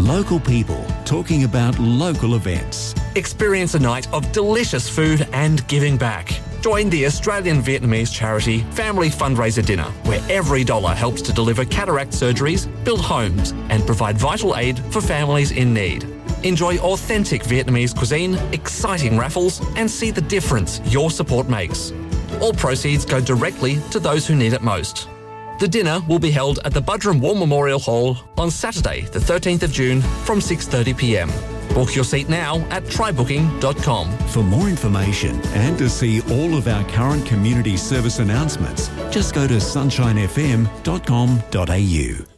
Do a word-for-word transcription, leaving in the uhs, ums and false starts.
Local people talking about local events. Experience a night of delicious food and giving back. Join the Australian Vietnamese charity Family Fundraiser Dinner, where every dollar helps to deliver cataract surgeries, build homes, and provide vital aid for families in need. Enjoy authentic Vietnamese cuisine, exciting raffles, and see the difference your support makes. All proceeds go directly to those who need it most. The dinner will be held at the Budrum War Memorial Hall on Saturday, the thirteenth of June from six thirty p m. Book your seat now at try booking dot com. For more information and to see all of our current community service announcements, just go to sunshine f m dot com dot a u.